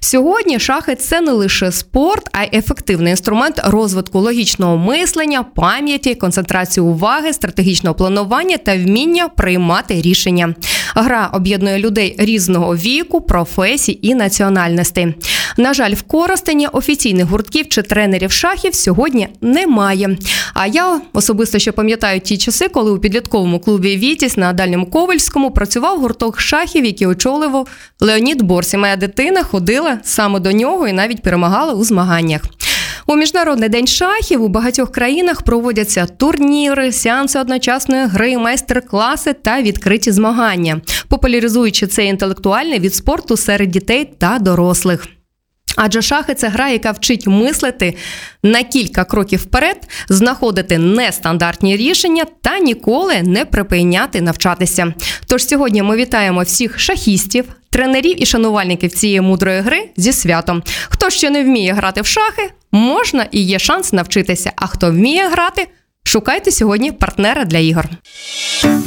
Сьогодні шахи – це не лише спорт, а й ефективний інструмент розвитку логічного мислення, пам'яті, концентрації уваги, стратегічного планування та вміння приймати рішення. Гра об'єднує людей різного віку, професій і національностей. На жаль, в Коростені офіційних гуртків чи тренерів шахів сьогодні немає. А я особисто ще пам'ятаю ті часи, коли у підлітковому клубі «Вітязь» на Дальньому Ковельському працював гурток шахів, який очолював Леонід Борсь. І моя дитина ходила саме до нього і навіть перемагала у змаганнях. У Міжнародний день шахів у багатьох країнах проводяться турніри, сеанси одночасної гри, майстер-класи та відкриті змагання, популяризуючи цей інтелектуальний від спорту серед дітей та дорослих. Адже шахи – це гра, яка вчить мислити на кілька кроків вперед, знаходити нестандартні рішення та ніколи не припиняти навчатися. Тож сьогодні ми вітаємо всіх шахістів, тренерів і шанувальників цієї мудрої гри зі святом. Хто ще не вміє грати в шахи, можна і є шанс навчитися. А хто вміє грати, шукайте сьогодні партнера для ігор.